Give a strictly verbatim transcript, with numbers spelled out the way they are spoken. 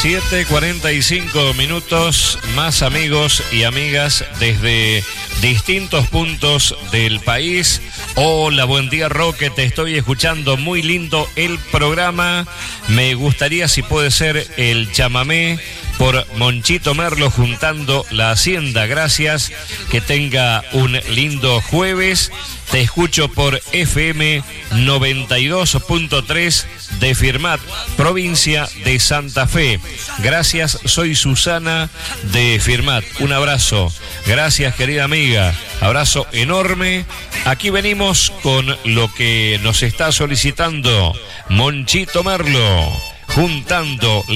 siete cuarenta y cinco minutos, más amigos y amigas desde distintos puntos del país. Hola, buen día, Roque, te estoy escuchando, muy lindo el programa. Me gustaría, si puede ser, el chamamé por Monchito Merlo juntando la hacienda. Gracias, que tenga un lindo jueves. Te escucho por F M noventa y dos punto tres de Firmat, provincia de Santa Fe. Gracias, soy Susana de Firmat. Un abrazo. Gracias, querida amiga. Abrazo enorme. Aquí venimos con lo que nos está solicitando Monchito Merlo, juntando